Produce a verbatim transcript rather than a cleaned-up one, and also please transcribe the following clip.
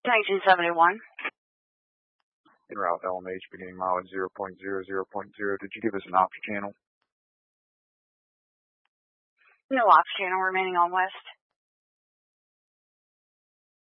nineteen seventy-one. En route L M H beginning mileage zero point zero zero point zero. Did you give us an ops channel? No ops channel remaining on west.